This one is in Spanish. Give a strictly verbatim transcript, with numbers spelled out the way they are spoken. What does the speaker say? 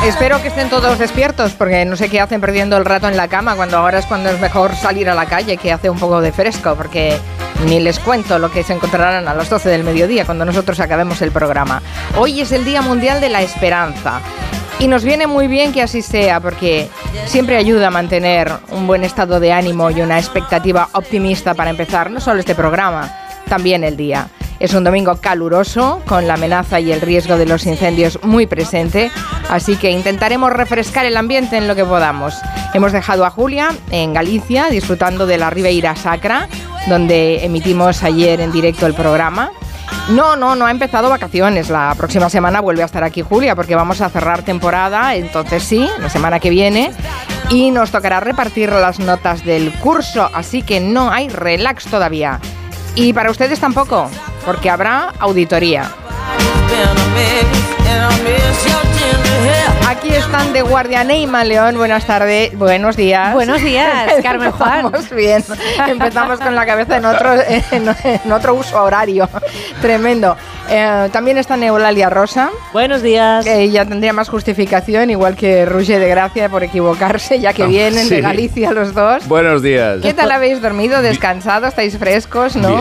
Espero que estén todos despiertos, porque no sé qué hacen perdiendo el rato en la cama, cuando ahora es cuando es mejor salir a la calle, que hace un poco de fresco, porque ni les cuento lo que se encontrarán a las doce del mediodía, cuando nosotros acabemos el programa. Hoy es el Día Mundial de la Esperanza, y nos viene muy bien que así sea, porque siempre ayuda a mantener un buen estado de ánimo y una expectativa optimista para empezar no solo este programa, también el día. Es un domingo caluroso, con la amenaza y el riesgo de los incendios muy presente, así que intentaremos refrescar el ambiente en lo que podamos. Hemos dejado a Julia en Galicia, disfrutando de la Ribeira Sacra, donde emitimos ayer en directo el programa. No, no, no ha empezado vacaciones. La próxima semana vuelve a estar aquí Julia, porque vamos a cerrar temporada, entonces sí, la semana que viene. Y nos tocará repartir las notas del curso, así que no hay relax todavía. Y para ustedes tampoco, porque habrá auditoría. Aquí están de guardia Neima León, buenas tardes, buenos días. Buenos días, Carmen Juan. Empezamos bien, empezamos con la cabeza en otro, en, en otro uso horario, tremendo. Eh, también está Eulalia Rosa. Buenos días. Que ella tendría más justificación, igual que Roger de Gracia, por equivocarse, ya que oh, vienen sí. de Galicia los dos. Buenos días. ¿Qué tal habéis dormido? ¿Descansado? ¿Estáis frescos? ¿No? Bien.